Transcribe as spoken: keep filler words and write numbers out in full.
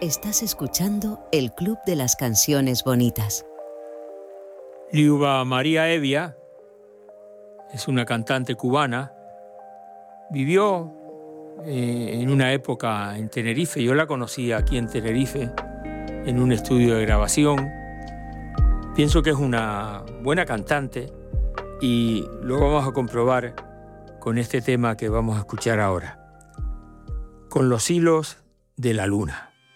Estás escuchando el Club de las Canciones Bonitas. Liuba María Hevia es una cantante cubana. Vivió eh, en una época en Tenerife. Yo la conocí aquí en Tenerife, en un estudio de grabación. Pienso que es una buena cantante y lo vamos a comprobar con este tema que vamos a escuchar ahora. Con los hilos de la luna.